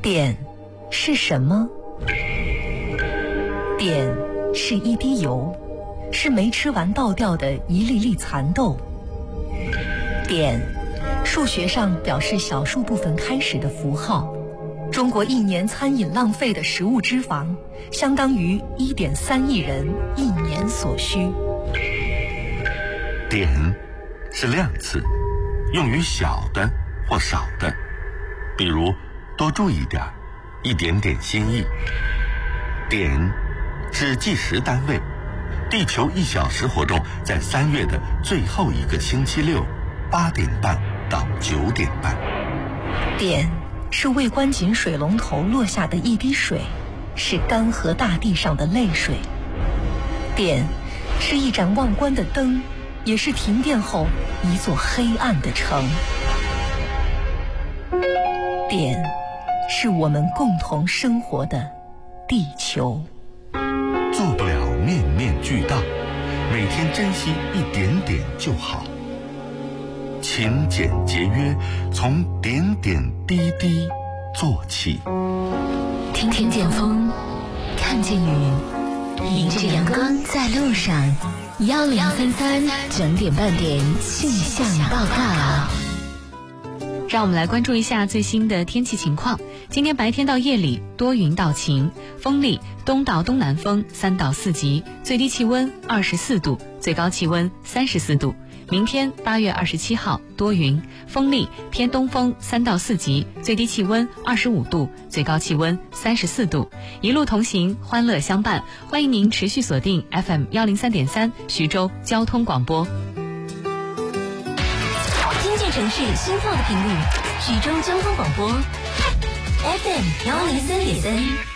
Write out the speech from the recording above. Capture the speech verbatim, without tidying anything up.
碘是什么？碘是一滴油，是没吃完倒掉的一粒粒蚕豆。碘，数学上表示小数部分开始的符号。中国一年餐饮浪费的食物脂肪，相当于 一点三亿人一年所需。 碘是量词，用于小的或少的，比如多注意点，一点点心意。碘是计时单位，地球一小时活动在三月的最后一个星期六，八点半到九点半。 碘是未关紧水龙头落下的一滴水，是干涸大地上的泪水。碘是一盏忘关的灯，也是停电后一座黑暗的城。碘是我们共同生活的地球。 做不了面面俱到，每天珍惜一点点就好。勤俭节约，从点点滴滴做起。 听听见风，看见雨，迎着阳光在路上。幺零三三整点半点气象报告。 让我们来关注一下最新的天气情况。今天白天到夜里多云到晴，风力东到东南风三到四级，最低气温二十四度，最高气温三十四度。明天八月二十七号多云，风力偏东风三到四级，最低气温二十五度，最高气温三十四度。一路同行，欢乐相伴，欢迎您持续锁定 F M 幺零三点三徐州交通广播。 经济城市心跳的频率，徐州交通广播 F M 幺零三点三。